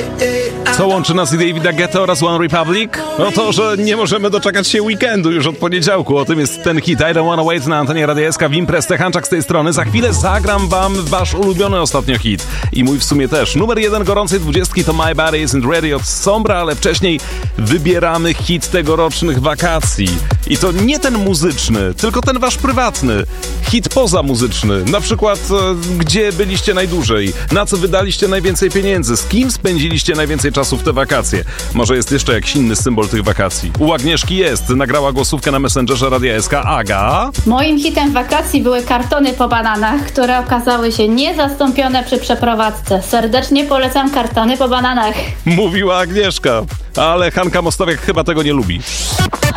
Co łączy nas i Davida Guetta oraz One Republic? No to, że nie możemy doczekać się weekendu już od poniedziałku. O tym jest ten hit I Don't Wanna Wait na antenie Radia SK. Wimprez Techanczak z tej strony. Za chwilę zagram wam wasz ulubiony ostatnio hit. I mój w sumie też. Numer 1 gorącej 20 to My Body Isn't Ready od Sombra, ale wcześniej wybieramy hit tegorocznych wakacji. I to nie ten muzyczny, tylko ten wasz prywatny. Hit pozamuzyczny. Na przykład, gdzie byliście najdłużej? Na co wydaliście najwięcej pieniędzy? Z kim spędziliście najwięcej czasu w te wakacje? Może jest jeszcze jakiś inny symbol tych wakacji? U Agnieszki jest. Nagrała głosówkę na Messengerze Radia SK. Aga? Moim hitem wakacji były kartony po bananach, które okazały się niezastąpione przy przeprowadzce. Serdecznie polecam kartony po bananach. Mówiła Agnieszka. Ale Hanka Mostowiak chyba tego nie lubi.